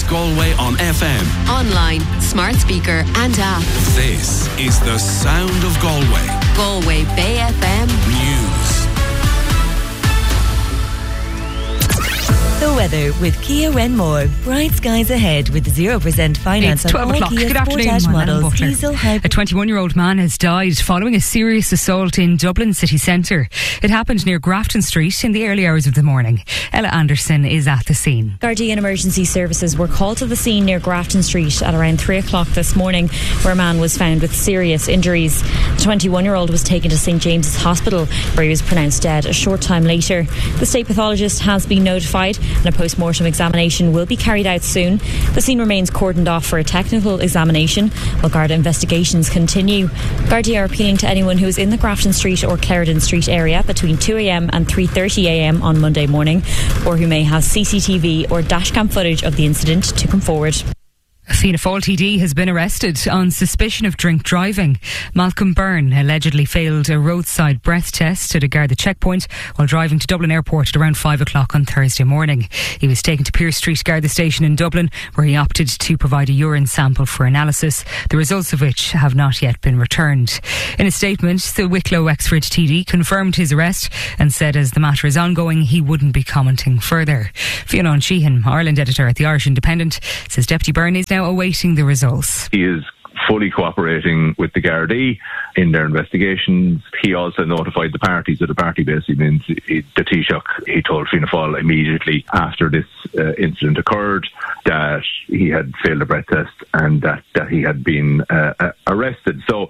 Galway on FM. Online, smart speaker and app. This is the sound of Galway. Galway Bay FM News. The weather with Kia Renmore. Bright skies ahead with 0% finance It's on 12 all o'clock. Kia Good afternoon, Sportage I'm models. Ellen Butler. Diesel A hybrid. 21-year-old man has died following a serious assault in Dublin city centre. It happened near Grafton Street in the early hours of the morning. Ella Anderson is at the scene. Gardaí and emergency services were called to the scene near Grafton Street at around 3 o'clock this morning, where a man was found with serious injuries. The 21-year-old was taken to St James's Hospital, where he was pronounced dead a short time later. The state pathologist has been notified and a post-mortem examination will be carried out soon. The scene remains cordoned off for a technical examination while Garda investigations continue. Gardaí are appealing to anyone who is in the Grafton Street or Clarendon Street area between 2am and 3:30am on Monday morning, or who may have CCTV or dashcam footage of the incident to come forward. A Fianna Fáil TD has been arrested on suspicion of drink driving. Malcolm Byrne allegedly failed a roadside breath test at a Garda checkpoint while driving to Dublin Airport at around 5 o'clock on Thursday morning. He was taken to Pearse Street Garda Station in Dublin, where he opted to provide a urine sample for analysis, the results of which have not yet been returned. In a statement, the Wicklow Wexford TD confirmed his arrest and said as the matter is ongoing, he wouldn't be commenting further. Fiona Sheehan, Ireland editor at the Irish Independent, says Deputy Byrne is now awaiting the results. He is fully cooperating with the Gardaí in their investigations. He also notified the party, so the party basically means the Taoiseach. He told Fianna Fáil immediately after this incident occurred that he had failed a breath test and that he had been arrested. So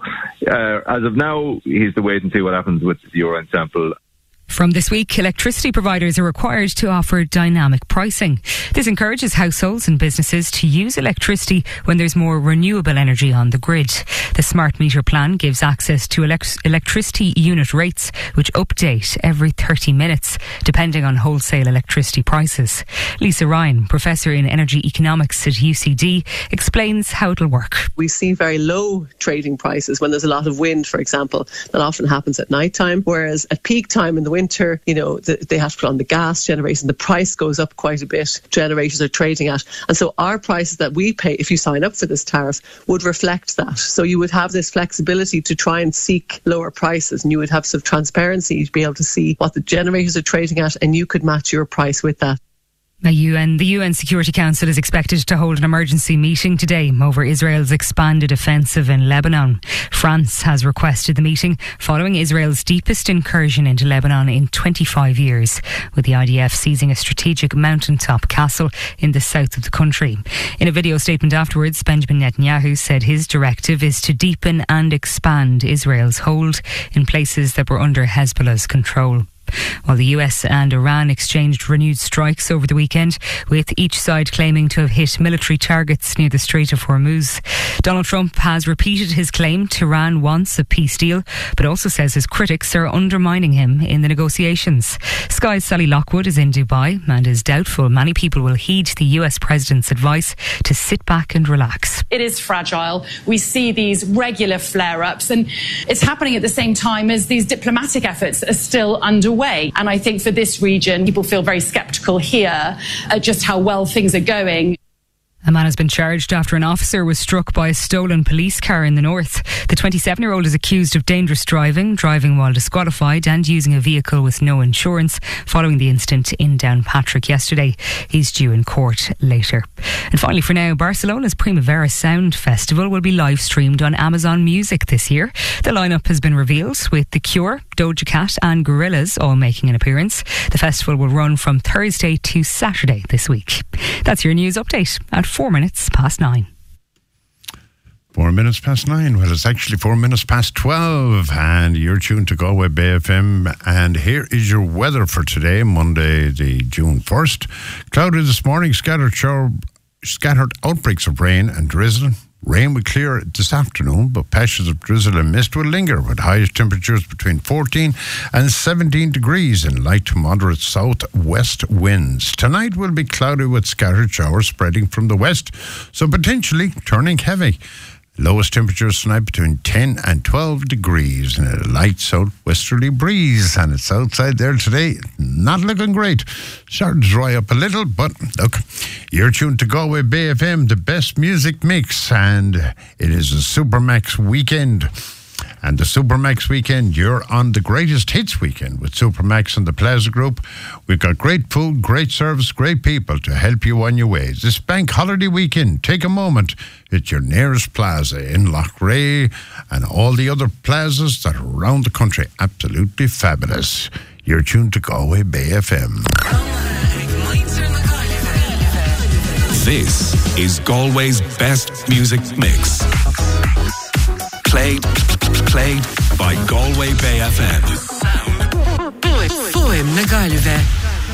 as of now, he's to wait and see what happens with the urine sample. From this week, electricity providers are required to offer dynamic pricing. This encourages households and businesses to use electricity when there's more renewable energy on the grid. The smart meter plan gives access to electricity unit rates, which update every 30 minutes, depending on wholesale electricity prices. Lisa Ryan, Professor in Energy Economics at UCD, explains how it'll work. We see very low trading prices when there's a lot of wind, for example. That often happens at night time, whereas at peak time in the winter, they have to put on the gas generation. The price goes up quite a bit. Generators are trading at. And so our prices that we pay, if you sign up for this tariff, would reflect that. So you would have this flexibility to try and seek lower prices, and you would have some transparency to be able to see what the generators are trading at, and you could match your price with that. The UN Security Council is expected to hold an emergency meeting today over Israel's expanded offensive in Lebanon. France has requested the meeting following Israel's deepest incursion into Lebanon in 25 years, with the IDF seizing a strategic mountaintop castle in the south of the country. In a video statement afterwards, Benjamin Netanyahu said his directive is to deepen and expand Israel's hold in places that were under Hezbollah's control. While the US and Iran exchanged renewed strikes over the weekend, with each side claiming to have hit military targets near the Strait of Hormuz. Donald Trump has repeated his claim Tehran wants a peace deal, but also says his critics are undermining him in the negotiations. Sky's Sally Lockwood is in Dubai and is doubtful many people will heed the US president's advice to sit back and relax. It is fragile. We see these regular flare-ups, and it's happening at the same time as these diplomatic efforts are still underway. And I think for this region, people feel very sceptical here at just how well things are going. A man has been charged after an officer was struck by a stolen police car in the north. The 27-year-old is accused of dangerous driving while disqualified and using a vehicle with no insurance following the incident in Downpatrick yesterday. He's due in court later. And finally for now, Barcelona's Primavera Sound Festival will be live streamed on Amazon Music this year. The lineup has been revealed, with The Cure, Doja Cat and Gorillaz all making an appearance. The festival will run from Thursday to Saturday this week. That's your news update at 4 minutes past 9. 4 minutes past 9. Well, it's actually 4 minutes past 12, and you're tuned to Galway Bay FM. And here is your weather for today, Monday, the June 1st. Cloudy this morning, scattered outbreaks of rain and drizzle. Rain will clear this afternoon, but patches of drizzle and mist will linger, with highest temperatures between 14 and 17 degrees and light to moderate southwest winds. Tonight will be cloudy with scattered showers spreading from the west, so potentially turning heavy. Lowest temperatures tonight between 10 and 12 degrees and a light southwesterly breeze. And it's outside there today. Not looking great. Starting to dry up a little, but look, you're tuned to Galway Bay FM, the best music mix. And it is a Supermax weekend. And the Supermax weekend, you're on the greatest hits weekend with Supermax and the Plaza Group. We've got great food, great service, great people to help you on your ways. This bank holiday weekend, take a moment at your nearest plaza in Loughrea and all the other plazas that are around the country. Absolutely fabulous. You're tuned to Galway Bay FM. This is Galway's best music mix. Played by Galway Bay FM. Foim na Gaillimhe.